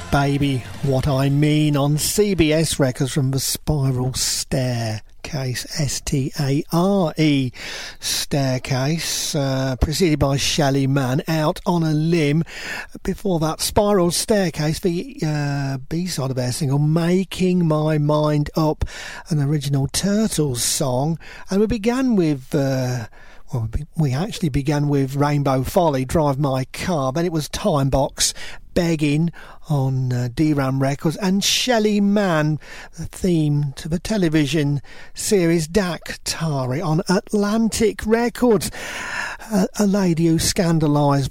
Baby What I Mean on CBS Records from the Spiral Staircase, S-T-A-R-E Staircase, preceded by Shelly Manne, Out on a Limb. Before that, Spiral Staircase, the B-side of their single Making My Mind Up, an original Turtles song. And we began with we actually began with Rainbow Folly, Drive My Car. Then it was Timebox, Begging on D-Ram Records, and Shelly Manne, the theme to the television series Daktari on Atlantic Records. A lady who scandalised